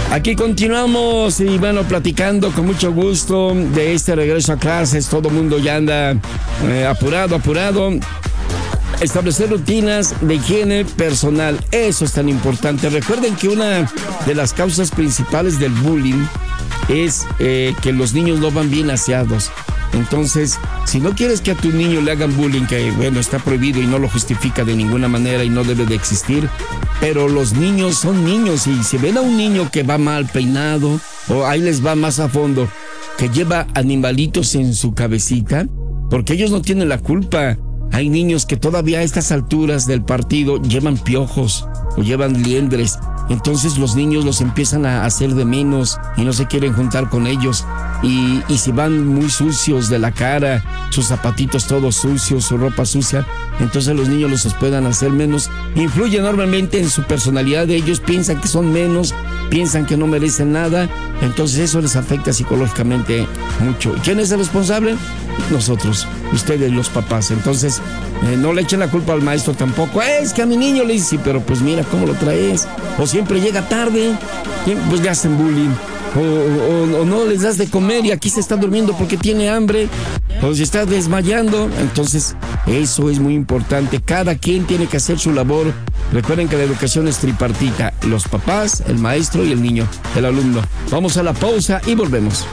Aquí continuamos y bueno, platicando con mucho gusto de este regreso a clases. Todo el mundo ya anda apurado. Establecer rutinas de higiene personal, eso es tan importante. Recuerden que una de las causas principales del bullying es que los niños no van bien aseados. Entonces, si no quieres que a tu niño le hagan bullying, que bueno, está prohibido y no lo justifica de ninguna manera y no debe de existir, pero los niños son niños y si ven a un niño que va mal peinado, o ahí les va más a fondo, que lleva animalitos en su cabecita, porque ellos no tienen la culpa. Hay niños que todavía a estas alturas del partido llevan piojos o llevan liendres. Entonces los niños los empiezan a hacer de menos y no se quieren juntar con ellos. Y si van muy sucios de la cara, sus zapatitos todos sucios, su ropa sucia, entonces los niños los puedan hacer menos. Influye enormemente en su personalidad de ellos, piensan que son menos, piensan que no merecen nada. Entonces eso les afecta psicológicamente mucho. ¿Quién es el responsable? Nosotros, ustedes los papás. Entonces no le echen la culpa al maestro tampoco. Es que a mi niño le dice, sí, pero pues mira cómo lo traes. O siempre llega tarde, pues le hacen bullying. O no les das de comer y aquí se está durmiendo porque tiene hambre, o se está desmayando. Entonces eso es muy importante. Cada quien tiene que hacer su labor. Recuerden que la educación es tripartita: los papás, el maestro y el niño, el alumno. Vamos a la pausa y volvemos.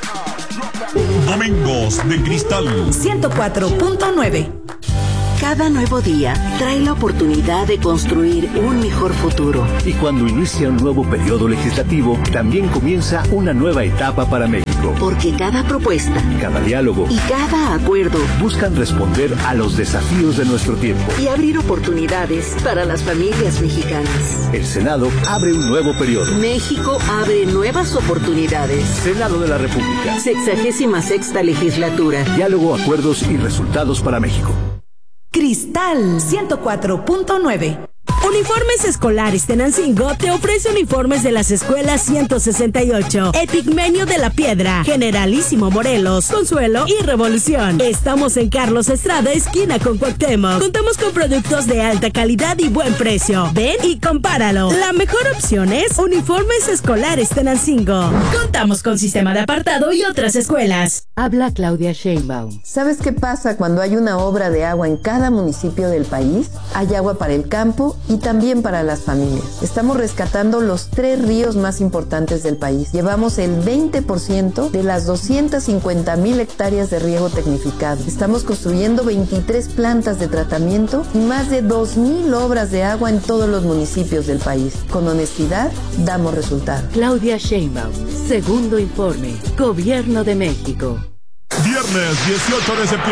Domingos de Cristal 104.9. Cada nuevo día trae la oportunidad de construir un mejor futuro. Y cuando inicia un nuevo periodo legislativo, también comienza una nueva etapa para México. Porque cada propuesta, cada diálogo y cada acuerdo buscan responder a los desafíos de nuestro tiempo y abrir oportunidades para las familias mexicanas. El Senado abre un nuevo periodo. México abre nuevas oportunidades. Senado de la República. 66ª legislatura. Diálogo, acuerdos y resultados para México. Cristal 104.9. Uniformes Escolares Tenancingo te ofrece uniformes de las escuelas 168, Epigmenio de la Piedra, Generalísimo Morelos, Consuelo y Revolución. Estamos en Carlos Estrada, esquina con Cuauhtémoc. Contamos con productos de alta calidad y buen precio. Ven y compáralo. La mejor opción es Uniformes Escolares Tenancingo. Contamos con sistema de apartado y otras escuelas. Habla Claudia Sheinbaum. ¿Sabes qué pasa cuando hay una obra de agua en cada municipio del país? Hay agua para el campo y también para las familias. Estamos rescatando los 3 ríos más importantes del país. Llevamos el 20% de las 250,000 hectáreas de riego tecnificado. Estamos construyendo 23 plantas de tratamiento y más de 2,000 obras de agua en todos los municipios del país. Con honestidad, damos resultados. Claudia Sheinbaum, segundo informe. Gobierno de México. Viernes 18 de septiembre.